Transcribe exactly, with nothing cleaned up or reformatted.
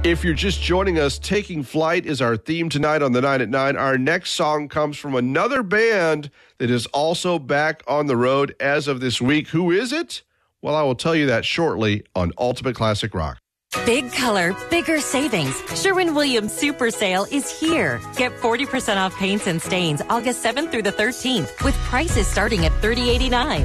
If you're just joining us, Taking Flight is our theme tonight on the nine at nine. Our next song comes from another band that is also back on the road as of this week. Who is it? Well, I will tell you that shortly on Ultimate Classic Rock. Big color, bigger savings. Sherwin-Williams Super Sale is here. Get forty percent off paints and stains August seventh through the thirteenth with prices starting at thirty eighty-nine.